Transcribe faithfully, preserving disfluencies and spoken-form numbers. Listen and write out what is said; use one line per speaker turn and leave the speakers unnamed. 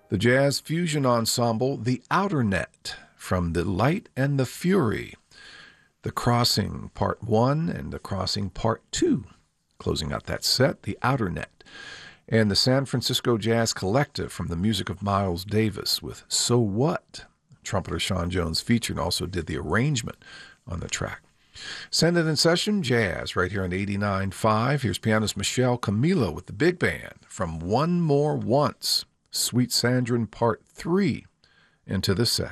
The jazz fusion ensemble The Outer Net from The Light and the Fury. The Crossing Part one and The Crossing Part two. Closing out that set, The Outer Net. And the San Francisco Jazz Collective from the music of Miles Davis with So What. Trumpeter Sean Jones featured and also did the arrangement on the track. Send it in session, jazz, right here on eighty-nine point five. Here's pianist Michelle Camilo with the big band from One More Once, Sweet Sandrin Part three, into the set.